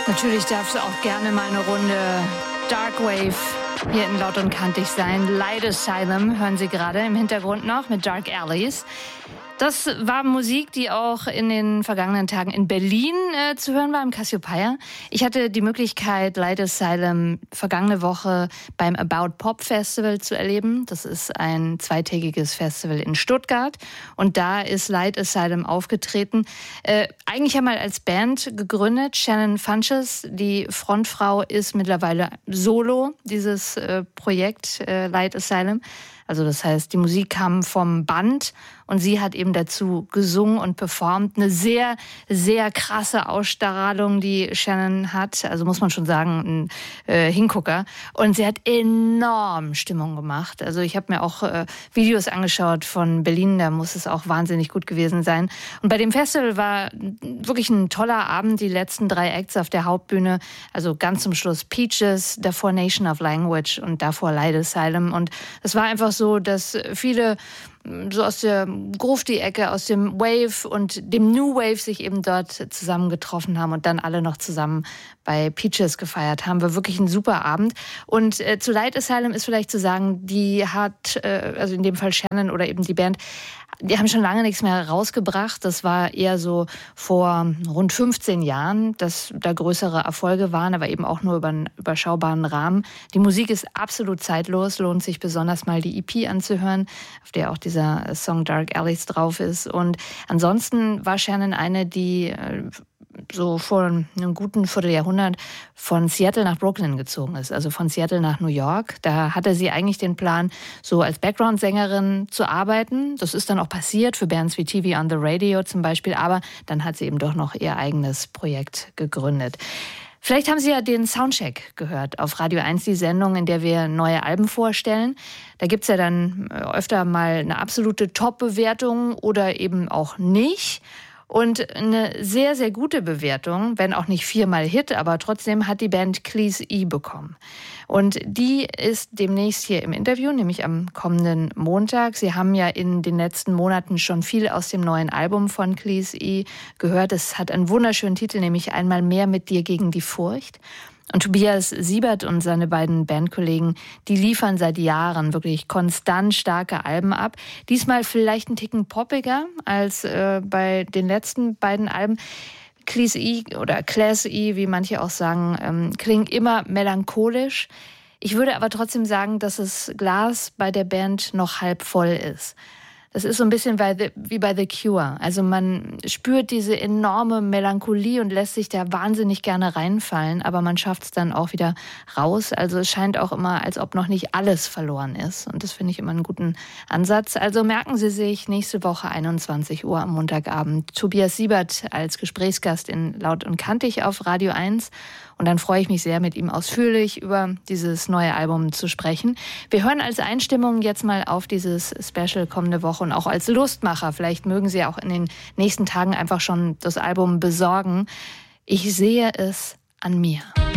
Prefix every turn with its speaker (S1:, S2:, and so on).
S1: Natürlich darf es auch gerne mal eine Runde Darkwave hier in Laut und Kantig sein. Light Asylum hören Sie gerade im Hintergrund noch mit Dark Alleys. Das war Musik, die auch in den vergangenen Tagen in Berlin zu hören war, im Cassiopeia. Ich hatte die Möglichkeit, Light Asylum vergangene Woche beim About Pop Festival zu erleben. Das ist ein zweitägiges Festival in Stuttgart. Und da ist Light Asylum aufgetreten. Eigentlich einmal als Band gegründet. Shannon Funches, die Frontfrau, ist mittlerweile solo, dieses Projekt Light Asylum. Also das heißt, die Musik kam vom Band und sie hat eben dazu gesungen und performt. Eine sehr, sehr krasse Ausstrahlung, die Shannon hat. Also muss man schon sagen, ein Hingucker. Und sie hat enorm Stimmung gemacht. Also ich habe mir auch Videos angeschaut von Berlin, da muss es auch wahnsinnig gut gewesen sein. Und bei dem Festival war wirklich ein toller Abend. Die letzten 3 Acts auf der Hauptbühne, also ganz zum Schluss Peaches, davor Nation of Language und davor Light Asylum. Und es war einfach so, dass viele so aus der Grufti-Ecke, aus dem Wave und dem New Wave sich eben dort zusammengetroffen haben und dann alle noch zusammen bei Peaches gefeiert haben. War wirklich ein super Abend. Und zu Light Asylum ist vielleicht zu sagen, die hat, also in dem Fall Shannon oder eben die Band, die haben schon lange nichts mehr rausgebracht. Das war eher so vor rund 15 Jahren, dass da größere Erfolge waren, aber eben auch nur über einen überschaubaren Rahmen. Die Musik ist absolut zeitlos, lohnt sich besonders mal die EP anzuhören, auf der auch dieser Song Dark Alleys drauf ist. Und ansonsten war Shannon eine, die so vor einem guten Vierteljahrhundert von Seattle nach Brooklyn gezogen ist, also von Seattle nach New York. Da hatte sie eigentlich den Plan, so als Background-Sängerin zu arbeiten. Das ist dann auch passiert für Bands wie TV on the Radio zum Beispiel, aber dann hat sie eben doch noch ihr eigenes Projekt gegründet. Vielleicht haben Sie ja den Soundcheck gehört auf Radio 1, die Sendung, in der wir neue Alben vorstellen. Da gibt's ja dann öfter mal eine absolute Top-Bewertung oder eben auch nicht. Und eine sehr, sehr gute Bewertung, wenn auch nicht 4-mal Hit, aber trotzdem hat die Band Cleese E bekommen. Und die ist demnächst hier im Interview, nämlich am kommenden Montag. Sie haben ja in den letzten Monaten schon viel aus dem neuen Album von Cleese E gehört. Es hat einen wunderschönen Titel, nämlich Einmal mehr mit dir gegen die Furcht. Und Tobias Siebert und seine beiden Bandkollegen, die liefern seit Jahren wirklich konstant starke Alben ab. Diesmal vielleicht ein Ticken poppiger als bei den letzten beiden Alben. Cleese E oder Cleese E, wie manche auch sagen, klingt immer melancholisch. Ich würde aber trotzdem sagen, dass das Glas bei der Band noch halb voll ist. Das ist so ein bisschen wie bei The Cure. Also man spürt diese enorme Melancholie und lässt sich da wahnsinnig gerne reinfallen, aber man schafft es dann auch wieder raus. Also es scheint auch immer, als ob noch nicht alles verloren ist. Und das finde ich immer einen guten Ansatz. Also merken Sie sich, nächste Woche 21 Uhr am Montagabend Tobias Siebert als Gesprächsgast in Laut und Kantig auf Radio 1. Und dann freue ich mich sehr, mit ihm ausführlich über dieses neue Album zu sprechen. Wir hören als Einstimmung jetzt mal auf dieses Special kommende Woche und auch als Lustmacher. Vielleicht mögen Sie auch in den nächsten Tagen einfach schon das Album besorgen. Ich sehe es an mir.